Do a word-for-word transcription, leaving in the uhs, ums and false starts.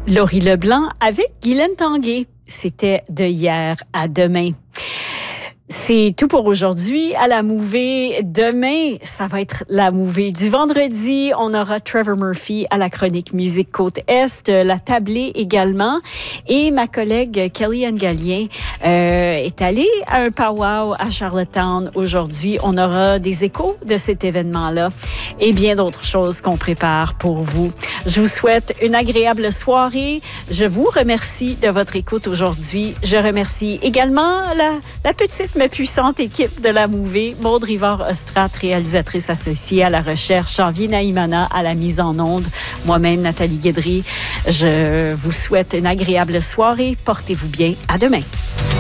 Laurie Leblanc avec Guylaine Tanguay. C'était de hier à demain. C'est tout pour aujourd'hui à la Mouvée. Demain, ça va être la Mouvée du vendredi. On aura Trevor Murphy à la chronique Musique Côte-Est, la tablée également. Et ma collègue Kelly-Anne Gallien euh, est allée à un powwow à Charlottetown aujourd'hui. On aura des échos de cet événement-là et bien d'autres choses qu'on prépare pour vous. Je vous souhaite une agréable soirée. Je vous remercie de votre écoute aujourd'hui. Je remercie également la, la petite mais puissante équipe de la Mouvée, Maude Rivard-Ostrat, réalisatrice associée à la recherche, Janvier Naïmana à la mise en onde, moi-même Nathalie Guédry. Je vous souhaite une agréable soirée. Portez-vous bien. À demain.